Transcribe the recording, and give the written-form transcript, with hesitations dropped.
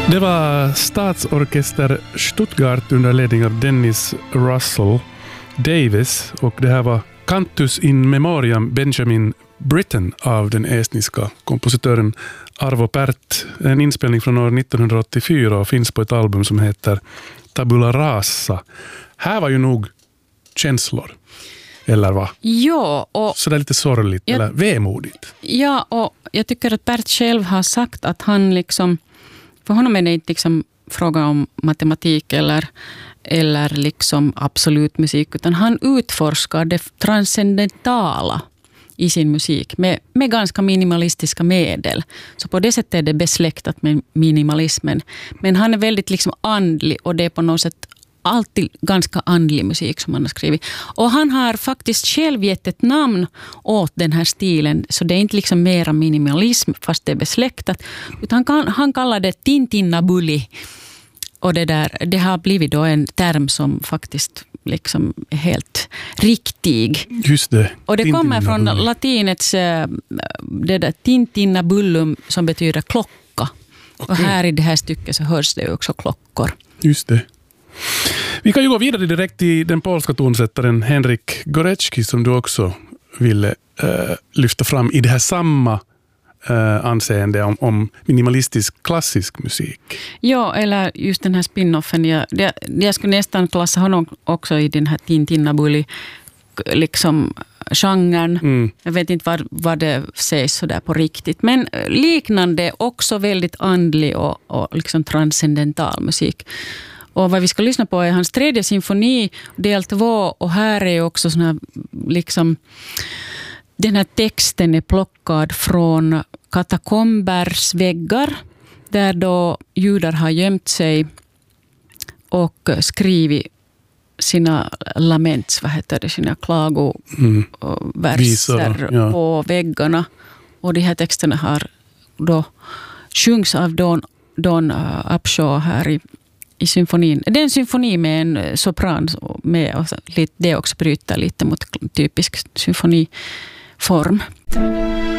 Det var Statsorkester Stuttgart under ledning av Dennis Russell Davis, och det här var Cantus in Memoriam Benjamin Britten av den estniska kompositören Arvo Pärt. En inspelning från år 1984 och finns på ett album som heter Tabula Rasa. Här var ju nog känslor, eller va? Ja, och så det är lite sorgligt eller vemodigt. Ja, och jag tycker att Pärt själv har sagt att han liksom, för honom är det inte liksom fråga om matematik eller liksom absolut musik, utan han utforskar det transcendentala i sin musik med ganska minimalistiska medel. Så på det sättet är det besläktat med minimalismen. Men han är väldigt liksom andlig, och det är på något sätt alltid ganska andlig musik som han har skrivit. Och han har faktiskt själv gett ett namn åt den här stilen, så det är inte liksom mera minimalism fast det är besläktat, utan han kallar det tintinnabulli. Och det har blivit då en term som faktiskt liksom är helt riktig. Just det. Och det kommer från latinets det där tintinnabullum som betyder klocka. Okay. Och här i det här stycket så hörs det också klockor. Just det. Vi kan ju gå vidare direkt till den polska tonsättaren Henryk Górecki som du också ville lyfta fram i det här samma anseende om minimalistisk klassisk musik. Ja, eller just den här spin-offen. Jag skulle nästan klassa honom också i den här tintinnabulli liksom genren. Jag vet inte vad det sägs så där på riktigt. Men liknande, också väldigt andlig och liksom transcendental musik. Och vad vi ska lyssna på är hans tredje symfoni, del 2. Och här är också såna här, liksom, den här texten är plockad från katakombers väggar, där då judar har gömt sig och skrivit sina laments, sina klagoverser på väggarna. Och de här texterna har då sjungs av Don Upshaw här i symfonin. Det är en symfoni med en sopran med, och det också bryter lite mot typisk symfoniform.